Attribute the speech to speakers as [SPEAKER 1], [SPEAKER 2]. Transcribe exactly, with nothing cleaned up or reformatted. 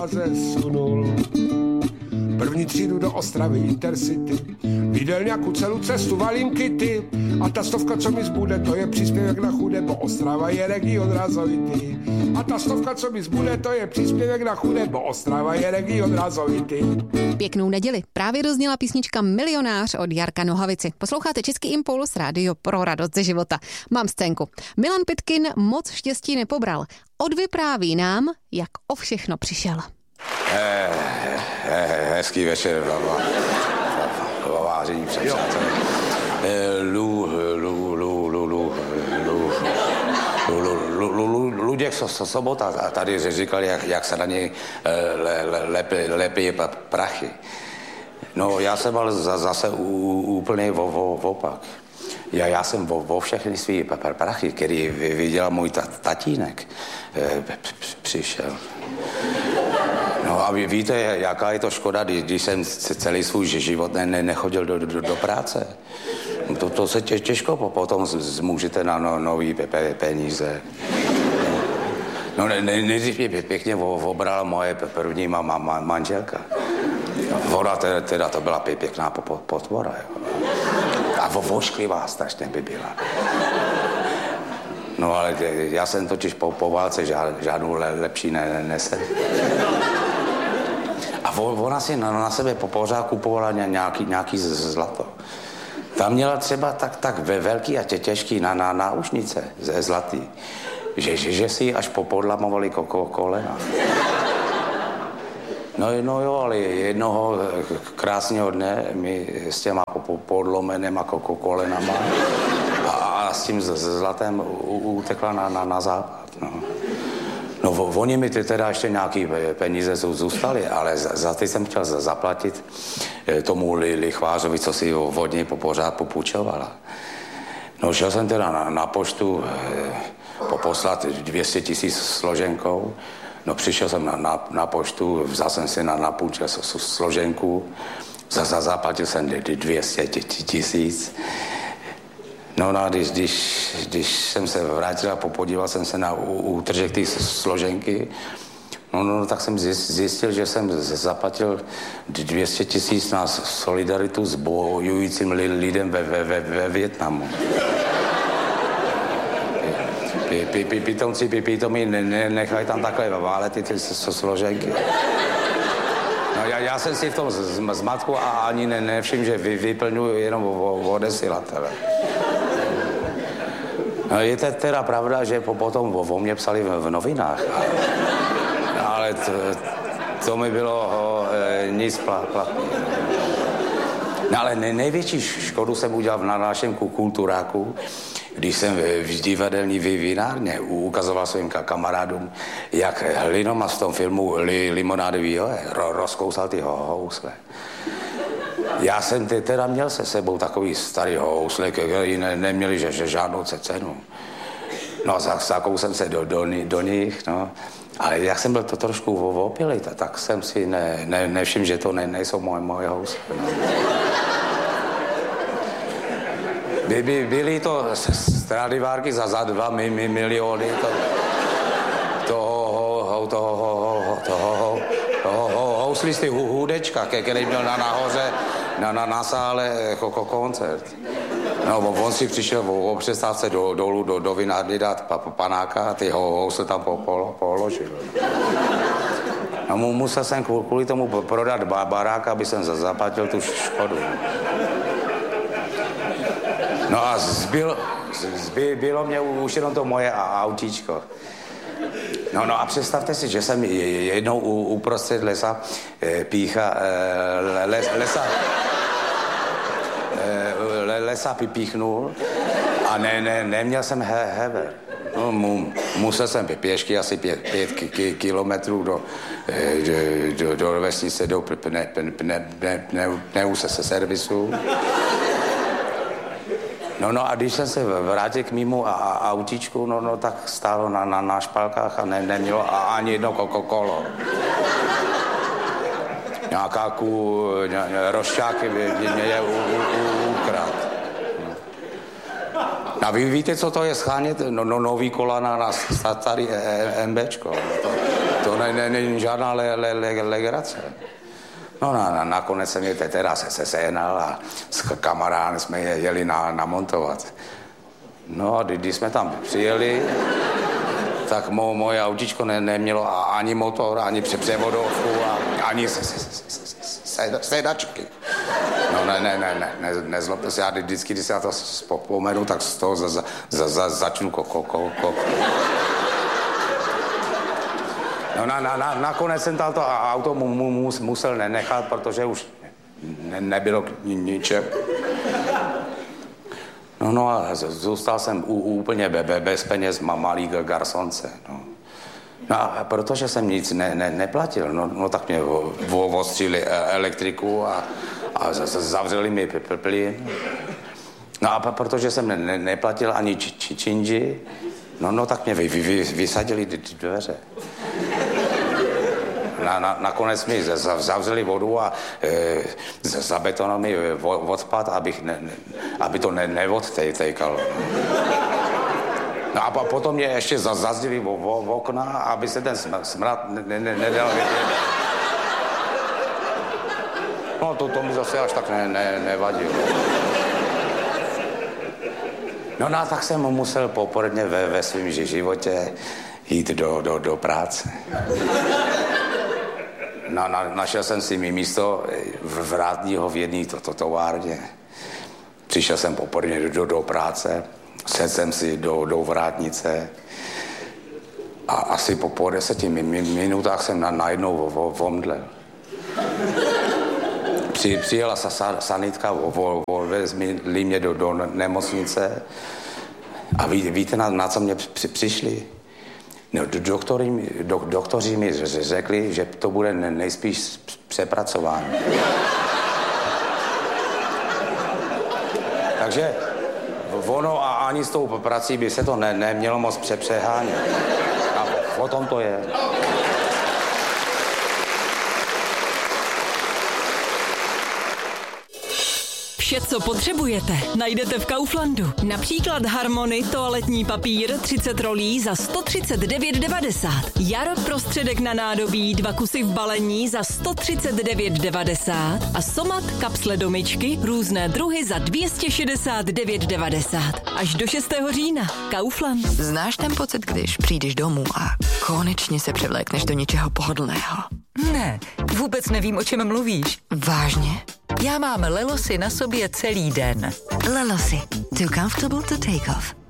[SPEAKER 1] zasunul. První třídu do Ostravy Intercity, viděl nějakou celou cestu, valím kyty a ta stovka, co mi zbude, to je příspěvek na chudé, bo Ostrava je region razovitý. A ta stovka, co mi zbude, to je příspěvek na chudé, bo Ostrava je region razovitý.
[SPEAKER 2] Pěknou neděli. Právě dozněla písnička Milionář od Jarka Nohavici. Posloucháte Český impuls, rádio pro radost ze života. Mám scénku. Milan Pitkin moc štěstí nepobral. Odvypráví nám, jak o všechno přišel.
[SPEAKER 3] He, he, hezký večer, vážení přátelé. Lu, lu, lu, lu, lu, lu, Luděk Sobota tady říkal, jak, jak se na něj lepí prachy. No, já jsem ale zase úplně opak. Já, já jsem vo, vo všechny svý prachy, který viděl můj tatínek, přišel. No a vy víte, jaká je to škoda, když jsem celý svůj život ne, ne, nechodil do, do, do práce. To, to se tě, těžko potom zmůžete na no, nový pe, pe, peníze. No ne, ne, nejdřív mě pěkně obrala moje první ma, ma, manželka. Voda teda, teda to byla pěkná potvora. A vošklivá strašně by byla. No ale já jsem totiž po, po válce žád, žádnou le, lepší ne, ne, nesel. A ona si na, na sebe pořád kupovala nějaký, nějaký zlato. Tam měla třeba tak, tak ve velký a tě, těžký na, na náušnice ze zlatý, že, že, že si až popodlamovali ko, kolena. No, no jo, ale jednoho krásného dne mi s těma podlomenýma kolenama a, a s tím zlatem utekla na, na, na západ. No. No oni mi teda ještě nějaký peníze zůstaly, ale za, za ty jsem chtěl zaplatit tomu lichvářovi, co si od něj pořád popůjčovala. No šel jsem teda na, na poštu eh, poslat dvě stě tisíc složenkou. No přišel jsem na, na, na poštu, vzal jsem si na, na půjčel složenku, za, za, zaplatil jsem dvě stě tisíc. No, no když, když, když jsem se vrátil a podíval jsem se na útržek té složenky, no, no, tak jsem zjistil, že jsem zaplatil dvě stě tisíc na solidaritu s bojujícím lidem ve, ve, ve, ve Vietnamu. Pitomci, pitomí, nechají tam takhle válet ty složenky. No, já, já jsem si v tom zmatku a ani ne, nevšiml, že vy, vyplňuji jenom odesilatele. No, je to teda pravda, že potom o mě psali v, v novinách. Ale to, to mi bylo o, e, nic platný. No, ale nej, největší škodu jsem udělal na našem kulturáku, když jsem v divadelní vinárně ukazoval svým kamarádům, jak Hlinomaz v tom filmu li, Limonádový ro, rozkousal ty housle. Já jsem teda měl se sebou takový starý housle, který ne, neměli že, že žádnou cenu. No zakousl jsem se do, do, do nich, no. Ale jak jsem byl to trošku opilý, tak jsem si ne, ne, nevšiml, že to ne, nejsou moje, moje housle. No. By, by, byly to Stradivárky za, za dva mi, mi, miliony to, toho, toho, toho, toho, toho houslisty Hudečka, který měl na nahoře na, na, na sále jako koncert. No, on si přišel o přestávce do, dolů do, do vinárny dát pa, panáka a ty ho, housle tam po, po, položil. No, musel jsem kvůli tomu prodat barák, aby jsem zaplatil tu škodu. No a zbyl, zbylo mě už jenom to moje autíčko. No, no a představte si, že jsem jednou uprostřed lesa pícha, les, lesa, lesa píchnul a ne, ne, neměl jsem he, hever. No, mu, musel jsem pěšky asi pět, pět ki, kilometrů do, do, do, do vesnice, do pne, pne, pne, pne, pne, pne, se servisu. No, no a když jsem se vrátil k mému autíčku, no, no tak stálo na, na, na špalkách a ne, nemělo ani jedno kolo. Nějaká ků, rošťáky mě je ukrát. A vy víte, co to je schánět? No, no nový kola na, na starý MBčko. To, To není ne, ne, žádná le, le, le, legrace. No na, na, nakonec jsem je teda se, se sehnal a s kamarádem jsme je jeli na, namontovat. No a když jsme tam přijeli, tak mo, moje autíčko ne, nemělo ani motor, ani převodovku, a ani se, se, se, se, se, sedačky. No ne, ne, ne, ne, ne nezlobte se, já vždycky, když se na to vzpomenu, tak z toho za, za, za, za, začnu koko, koko, koko. No na, na, na, nakonec jsem to auto mu, mu, musel nenechat, protože už ne, nebylo k ničem. No, no a zůstal jsem u, úplně be, be, bez peněz malý garsonce. No. No a protože jsem nic ne, ne, neplatil, no, no tak mě ostříli elektriku a, a zavřeli mi plyn. No a protože jsem ne, ne, neplatil ani či, či, činži, no, no tak mě vy, vy, vy, vysadili dveře. Na, na, nakonec mi zavřeli vodu a e, zabetonali mi odpad, abych ne, ne, aby to ne, neodtejkalo. No a potom mě ještě zazdili v, v, v okna, aby se ten smrad ne, ne, nedal vidět. No to, to mi zase až tak ne, ne, nevadilo. No, no tak jsem musel poprvé ve, ve svém životě jít do, do, do práce. Na, na, našel jsem si mi místo vrátního v jedné to, to, továrně. Přišel jsem poprvé do, do práce, sedl jsem si do, do vrátnice a asi po, po deseti minutách jsem na, najednou omdlel. Při, přijela sa, sa, sanitka, vezli mě do, do nemocnice a ví, víte, na, na co mě při, přišli? No, doktory, do, doktoři mi řekli, že to bude nejspíš přepracování. Takže ono a ani s tou prací by se to ne, nemělo moc přepřehánět. A o tom to je.
[SPEAKER 4] Vše, co potřebujete, najdete v Kauflandu. Například Harmony toaletní papír třicet rolí za sto třicet devět devadesát. Jar prostředek na nádobí dva kusy v balení za sto třicet devět devadesát a Somat kapsle do myčky různé druhy za dvě stě šedesát devět devadesát. Až do šestého října. Kaufland.
[SPEAKER 5] Znáš ten pocit, když přijdeš domů a konečně se převlékneš do něčeho pohodlného?
[SPEAKER 6] Ne, vůbec nevím, o čem mluvíš.
[SPEAKER 5] Vážně?
[SPEAKER 6] Já mám Lelosy na sobě celý den.
[SPEAKER 5] Lelosy. Too comfortable to take off.